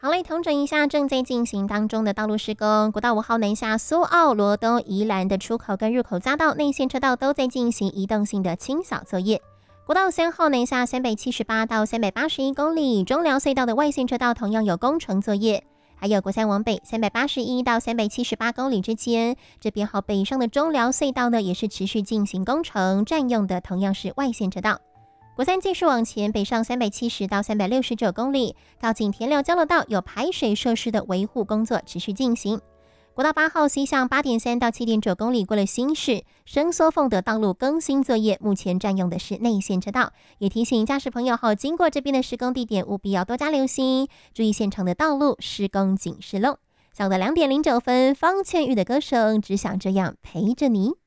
好嘞，统整一下正在进行当中的道路施工。国道5号南下苏澳、罗东、宜兰的出口跟入口匝道内线车道都在进行移动性的清扫作业。国道3号南下378到381公里，中寮隧道的外线车道同样有工程作业。还有国3往北381到378公里之间，这边好北上的中寮隧道呢，也是持续进行工程，占用的同样是外线车道。国3继续往前北上370到369公里，靠近田寮交流道有排水设施的维护工作持续进行。国道8号西向8.3到7.9公里，过了新市伸缩凤德道路更新作业，目前占用的是内线车道，也提醒驾驶朋友经过这边的施工地点，务必要多加留心，注意现场的道路施工警示喽。下午的2点09分，方倩玉的歌声只想这样陪着你。